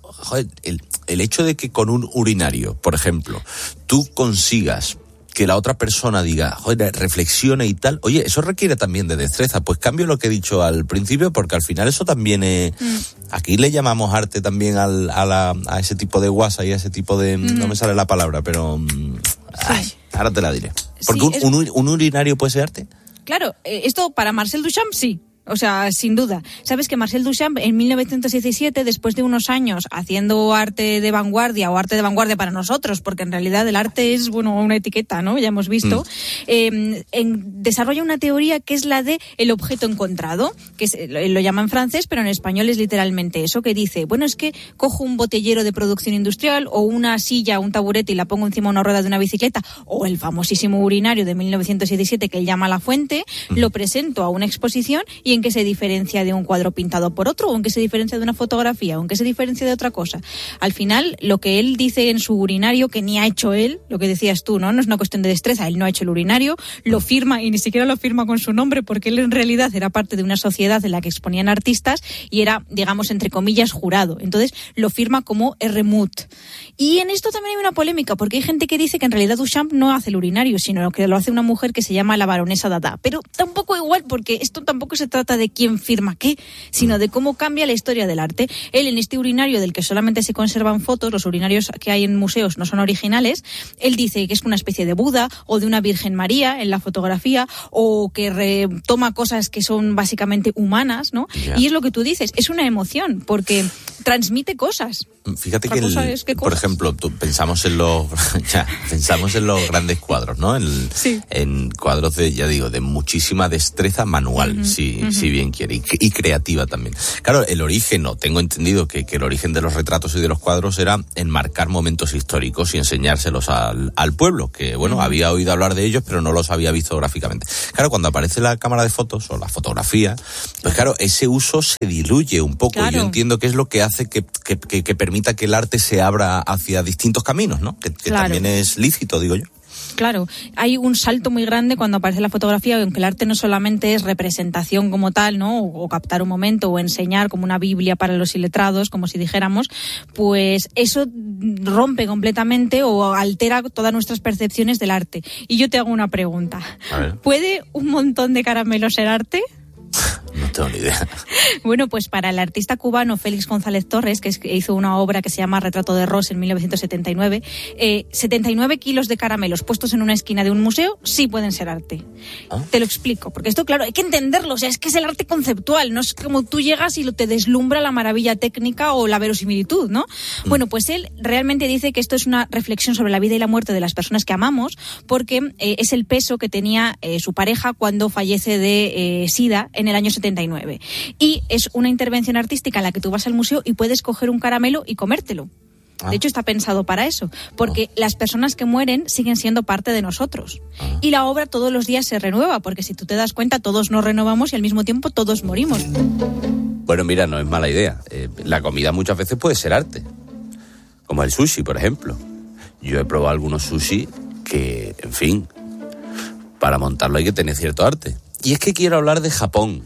El hecho de que con un urinario, por ejemplo, tú consigas que la otra persona diga, joder, reflexione y tal, oye, eso requiere también de destreza. Pues cambio lo que he dicho al principio, porque al final eso también es... Aquí le llamamos arte también a ese tipo de guasa y a ese tipo de... No me sale la palabra, pero... ahora te la diré. Porque un urinario puede ser arte. Claro, esto para Marcel Duchamp sí. O sea, sin duda. Sabes que Marcel Duchamp en 1917, después de unos años haciendo arte de vanguardia o arte de vanguardia para nosotros, porque en realidad el arte es, bueno, una etiqueta, ¿no? Ya hemos visto. Desarrolla una teoría que es la de el objeto encontrado, que lo llama en francés, pero en español es literalmente eso, que dice, bueno, es que cojo un botellero de producción industrial o una silla, un taburete y la pongo encima de una rueda de una bicicleta, o el famosísimo urinario de 1917 que él llama La Fuente, lo presento a una exposición y en qué se diferencia de un cuadro pintado por otro, o en qué se diferencia de una fotografía, o en qué se diferencia de otra cosa. Al final, lo que él dice en su urinario, que ni ha hecho él, lo que decías tú, ¿no? No es una cuestión de destreza, él no ha hecho el urinario, lo firma y ni siquiera lo firma con su nombre, porque él en realidad era parte de una sociedad en la que exponían artistas y era, digamos, entre comillas, jurado. Entonces, lo firma como R-Mut. Y en esto también hay una polémica, porque hay gente que dice que en realidad Duchamp no hace el urinario, sino que lo hace una mujer que se llama la baronesa Dada. Pero tampoco igual, porque esto tampoco se trata de quién firma qué, sino de cómo cambia la historia del arte. Él en este urinario del que solamente se conservan fotos, los urinarios que hay en museos no son originales, él dice que es una especie de Buda o de una Virgen María en la fotografía, o que retoma cosas que son básicamente humanas, ¿no? Yeah. Y es lo que tú dices, es una emoción, porque transmite cosas. Fíjate que, por ejemplo, pensamos en los grandes cuadros, ¿no? En cuadros de muchísima destreza manual, si bien quiere, y creativa también. Claro, el origen, tengo entendido que el origen de los retratos y de los cuadros era enmarcar momentos históricos y enseñárselos al pueblo, que había oído hablar de ellos, pero no los había visto gráficamente. Claro, cuando aparece la cámara de fotos o la fotografía, pues claro, ese uso se diluye un poco. Claro. Yo entiendo que es lo que hace que permita que el arte se abra hacia distintos caminos, ¿no? Que claro, también es lícito, digo yo. Claro, hay un salto muy grande cuando aparece la fotografía, aunque el arte no solamente es representación como tal, ¿no? O captar un momento o enseñar como una Biblia para los iletrados, como si dijéramos, pues eso rompe completamente o altera todas nuestras percepciones del arte. Y yo te hago una pregunta. ¿Puede un montón de caramelo ser arte? tengo ni idea. Bueno, pues para el artista cubano Félix González Torres, que hizo una obra que se llama Retrato de Ross en 1979, 79 kilos de caramelos puestos en una esquina de un museo sí pueden ser arte. Te lo explico, porque esto, claro, hay que entenderlo. O sea, es que es el arte conceptual, no es como tú llegas y te deslumbra la maravilla técnica o la verosimilitud, ¿no? Bueno, pues él realmente dice que esto es una reflexión sobre la vida y la muerte de las personas que amamos, porque es el peso que tenía su pareja cuando fallece de SIDA en el año 79. Y es una intervención artística en la que tú vas al museo y puedes coger un caramelo y comértelo. De hecho, está pensado para eso, porque las personas que mueren siguen siendo parte de nosotros. Y la obra todos los días se renueva, porque si tú te das cuenta, todos nos renovamos y al mismo tiempo todos morimos. Bueno, mira, no es mala idea. La comida muchas veces puede ser arte, como el sushi, por ejemplo. Yo he probado algunos sushi que, en fin, para montarlo hay que tener cierto arte. Y es que quiero hablar de Japón,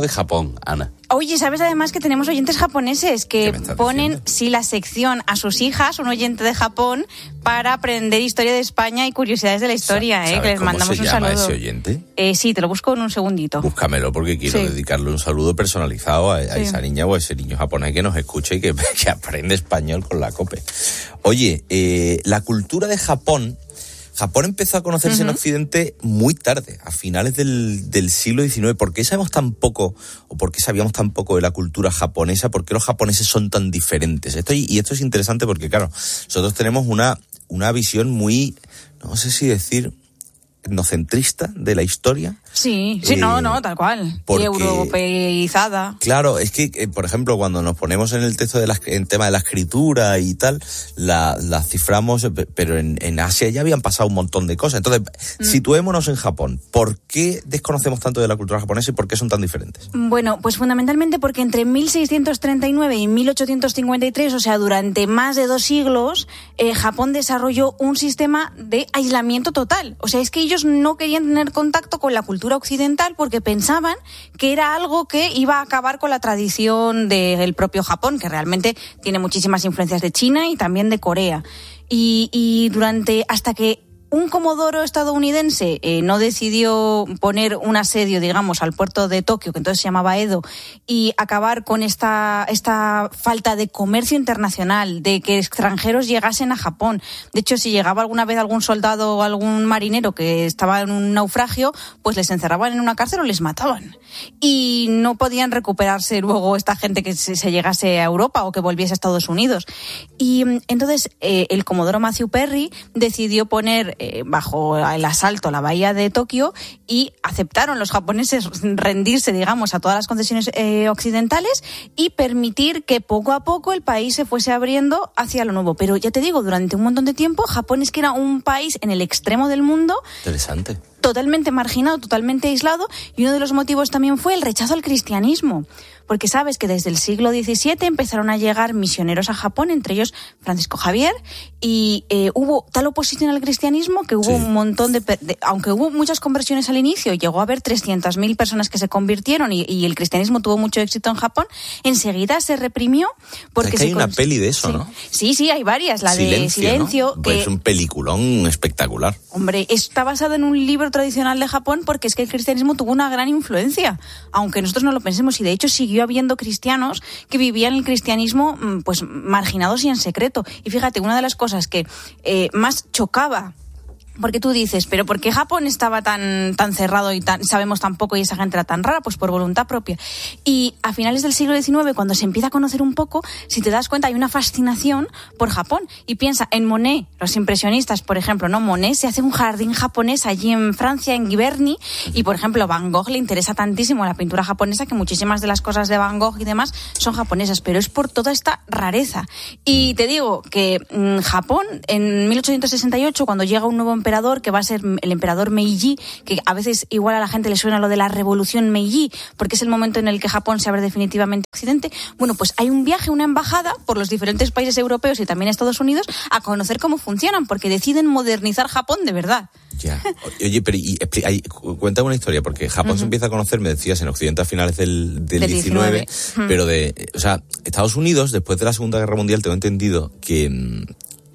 Ana. Oye, ¿sabes además que tenemos oyentes japoneses que ponen, sí, la sección a sus hijas, un oyente de Japón, para aprender historia de España y curiosidades de la historia, que les mandamos un saludo. ¿Cómo se llama ese oyente? Sí, te lo busco en un segundito. Búscamelo porque quiero dedicarle un saludo personalizado a esa niña o a ese niño japonés que nos escuche y que aprende español con la COPE. Oye, la cultura de Japón empezó a conocerse en Occidente muy tarde, a finales del siglo XIX. ¿Por qué sabemos tan poco, o por qué sabíamos tan poco de la cultura japonesa? ¿Por qué los japoneses son tan diferentes? Esto es interesante porque, claro, nosotros tenemos una visión muy, no sé si decir, etnocentrista de la historia. Sí, no, tal cual. Porque, europeizada. Claro, es que, por ejemplo, cuando nos ponemos en el texto en tema de la escritura y tal, la ciframos, pero en Asia ya habían pasado un montón de cosas. Entonces, situémonos en Japón. ¿Por qué desconocemos tanto de la cultura japonesa y por qué son tan diferentes? Bueno, pues fundamentalmente porque entre 1639 y 1853, o sea, durante más de 2 siglos, Japón desarrolló un sistema de aislamiento total. O sea, es que ellos no querían tener contacto con la cultura occidental porque pensaban que era algo que iba a acabar con la tradición del propio Japón, que realmente tiene muchísimas influencias de China y también de Corea. Y hasta que un comodoro estadounidense no decidió poner un asedio, digamos, al puerto de Tokio, que entonces se llamaba Edo, y acabar con esta falta de comercio internacional, de que extranjeros llegasen a Japón. De hecho, si llegaba alguna vez algún soldado o algún marinero que estaba en un naufragio, pues les encerraban en una cárcel o les mataban. Y no podían recuperarse luego esta gente que se llegase a Europa o que volviese a Estados Unidos. Y entonces el comodoro Matthew Perry decidió poner bajo el asalto la bahía de Tokio y aceptaron los japoneses rendirse, digamos, a todas las concesiones occidentales y permitir que poco a poco el país se fuese abriendo hacia lo nuevo. Pero ya te digo, durante un montón de tiempo Japón es que era un país en el extremo del mundo. Interesante. Totalmente marginado, totalmente aislado, y uno de los motivos también fue el rechazo al cristianismo, porque sabes que desde el siglo XVII empezaron a llegar misioneros a Japón, entre ellos Francisco Javier, y hubo tal oposición al cristianismo que hubo un montón aunque hubo muchas conversiones al inicio, llegó a haber 300.000 personas que se convirtieron y el cristianismo tuvo mucho éxito en Japón, enseguida se reprimió porque es que hay una peli de eso, ¿no? Sí, hay varias, la de Silencio, ¿no? Que es un peliculón espectacular. Hombre, está basado en un libro tradicional de Japón porque es que el cristianismo tuvo una gran influencia, aunque nosotros no lo pensemos, y de hecho siguió habiendo cristianos que vivían el cristianismo pues marginados y en secreto. Y fíjate, una de las cosas que más chocaba, porque tú dices, pero ¿por qué Japón estaba tan cerrado y sabemos tan poco y esa gente era tan rara? Pues por voluntad propia. Y a finales del siglo XIX, cuando se empieza a conocer un poco, si te das cuenta, hay una fascinación por Japón. Y piensa en Monet, los impresionistas, por ejemplo, ¿no? Monet se hace un jardín japonés allí en Francia, en Giverny, y por ejemplo, Van Gogh le interesa tantísimo la pintura japonesa que muchísimas de las cosas de Van Gogh y demás son japonesas, pero es por toda esta rareza. Y te digo que Japón, en 1868, cuando llega un nuevo emperador, que va a ser el emperador Meiji, que a veces igual a la gente le suena lo de la revolución Meiji, porque es el momento en el que Japón se abre definitivamente a Occidente. Bueno, pues hay un viaje, una embajada por los diferentes países europeos y también Estados Unidos a conocer cómo funcionan, porque deciden modernizar Japón de verdad. Ya. Oye, pero cuéntame una historia, porque Japón se empieza a conocer, me decías, en Occidente a finales del 19, pero o sea, Estados Unidos, después de la Segunda Guerra Mundial, tengo entendido que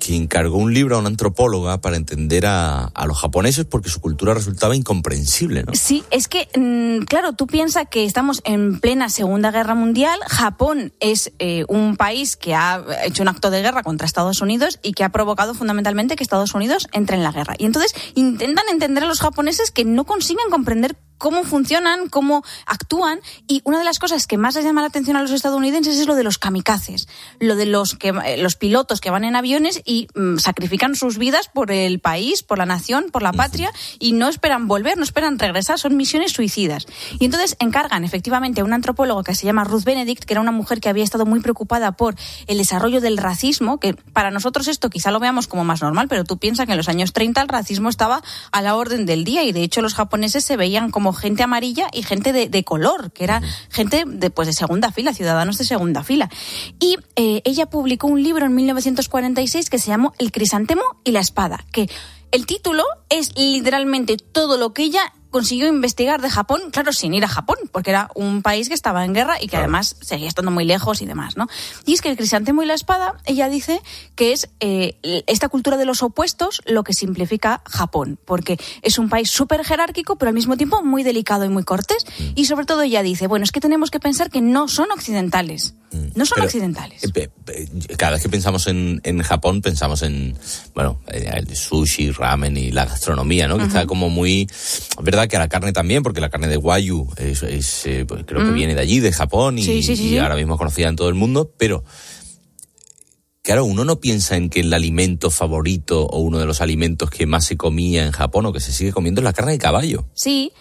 que encargó un libro a una antropóloga para entender a los japoneses porque su cultura resultaba incomprensible, ¿no? Sí, es que, claro, tú piensas que estamos en plena Segunda Guerra Mundial, Japón es un país que ha hecho un acto de guerra contra Estados Unidos y que ha provocado fundamentalmente que Estados Unidos entre en la guerra. Y entonces intentan entender a los japoneses que no consiguen comprender cómo funcionan, cómo actúan, y una de las cosas que más les llama la atención a los estadounidenses es lo de los kamikazes, lo de los pilotos que van en aviones y sacrifican sus vidas por el país, por la nación, por la patria, y no esperan volver, no esperan regresar, son misiones suicidas. Y entonces encargan efectivamente a un antropólogo que se llama Ruth Benedict, que era una mujer que había estado muy preocupada por el desarrollo del racismo, que para nosotros esto quizá lo veamos como más normal, pero tú piensas que en los años 30 el racismo estaba a la orden del día, y de hecho los japoneses se veían como gente amarilla y gente de color, que era gente de segunda fila, ciudadanos de segunda fila. Y ella publicó un libro en 1946 que se llamó El crisantemo y la espada, que el título es literalmente todo lo que ella consiguió investigar de Japón, claro, sin ir a Japón, porque era un país que estaba en guerra y que además seguía estando muy lejos y demás, ¿no? Y es que el crisantemo y la espada, ella dice que es esta cultura de los opuestos lo que simplifica Japón, porque es un país súper jerárquico, pero al mismo tiempo muy delicado y muy cortés, y sobre todo ella dice, bueno, es que tenemos que pensar que no son occidentales. No son occidentales. Cada vez que pensamos en Japón, pensamos en, bueno, el sushi, ramen y la gastronomía, ¿no? Que está como muy... Es verdad que a la carne también, porque la carne de Wagyu pues creo que viene de allí, de Japón, y ahora mismo es conocida en todo el mundo, pero... Claro, uno no piensa en que el alimento favorito o uno de los alimentos que más se comía en Japón o que se sigue comiendo es la carne de caballo. Sí,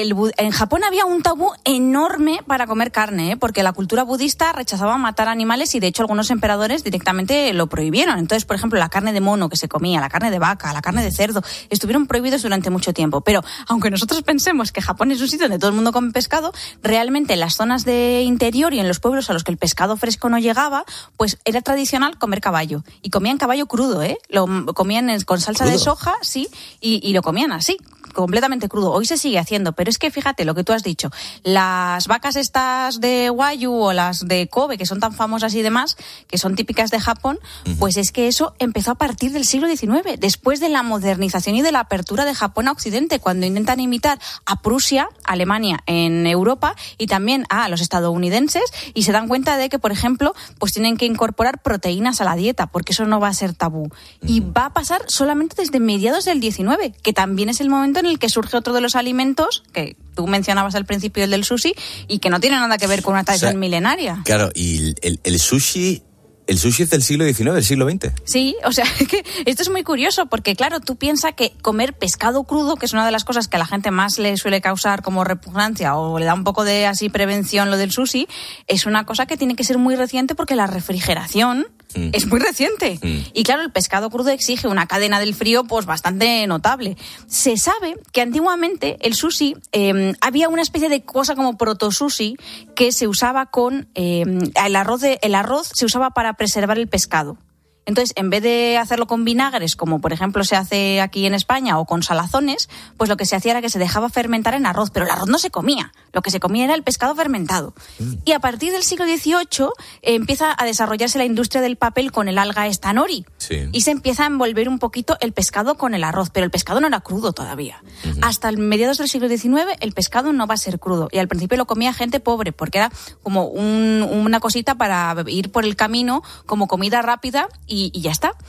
en Japón había un tabú enorme para comer carne, porque la cultura budista rechazaba matar animales y de hecho algunos emperadores directamente lo prohibieron. Entonces, por ejemplo, la carne de mono que se comía, la carne de vaca, la carne de cerdo, estuvieron prohibidos durante mucho tiempo. Pero aunque nosotros pensemos que Japón es un sitio donde todo el mundo come pescado, realmente en las zonas de interior y en los pueblos a los que el pescado fresco no llegaba, pues era tradicional comer caballo. Y comían caballo crudo, lo comían con salsa de soja, sí, y lo comían así, completamente crudo. Hoy se sigue haciendo, pero es que fíjate lo que tú has dicho, las vacas estas de Wagyu o las de Kobe, que son tan famosas y demás, que son típicas de Japón, pues es que eso empezó a partir del siglo XIX, después de la modernización y de la apertura de Japón a Occidente, cuando intentan imitar a Prusia, Alemania en Europa, y también a los estadounidenses, y se dan cuenta de que, por ejemplo, pues tienen que incorporar proteínas a la dieta, porque eso no va a ser tabú. Y va a pasar solamente desde mediados del XIX, que también es el momento en el que surge otro de los alimentos que tú mencionabas al principio, el del sushi, y que no tiene nada que ver con una tradición milenaria. Claro, y el sushi... ¿El sushi es del siglo XIX, del siglo XX? Sí, o sea, que esto es muy curioso porque, claro, tú piensas que comer pescado crudo, que es una de las cosas que a la gente más le suele causar como repugnancia o le da un poco de así prevención lo del sushi, es una cosa que tiene que ser muy reciente porque la refrigeración es muy reciente. Y claro, el pescado crudo exige una cadena del frío pues bastante notable. Se sabe que antiguamente el sushi, había una especie de cosa como proto-sushi que se usaba con el arroz se usaba para preservar el pescado. Entonces, en vez de hacerlo con vinagres, como por ejemplo se hace aquí en España, o con salazones, pues lo que se hacía era que se dejaba fermentar en arroz, pero el arroz no se comía, lo que se comía era el pescado fermentado. Y a partir del siglo XVIII empieza a desarrollarse la industria del papel con el alga esta nori, y se empieza a envolver un poquito el pescado con el arroz, pero el pescado no era crudo todavía. Hasta mediados del siglo XIX el pescado no va a ser crudo, y al principio lo comía gente pobre, porque era como una cosita para ir por el camino, como comida rápida, y ya está.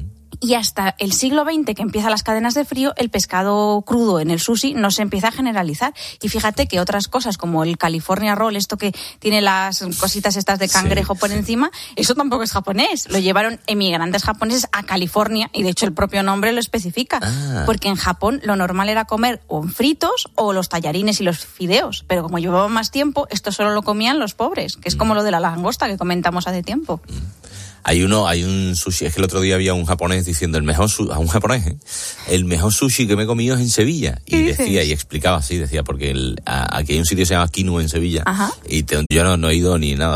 Y hasta el siglo XX, que empiezan las cadenas de frío, el pescado crudo en el sushi no se empieza a generalizar. Y fíjate que otras cosas, como el California Roll, esto que tiene las cositas estas de cangrejo por encima, eso tampoco es japonés. Lo llevaron emigrantes japoneses a California, y de hecho el propio nombre lo especifica. Porque en Japón lo normal era comer o fritos o los tallarines y los fideos. Pero como llevaban más tiempo, esto solo lo comían los pobres, que es como lo de la langosta que comentamos hace tiempo. Hay un sushi, es que el otro día había un japonés diciendo el mejor sushi que me he comido es en Sevilla. Y decía, y explicaba así, decía, porque aquí hay un sitio que se llama Kinu en Sevilla. Y yo no he ido ni nada.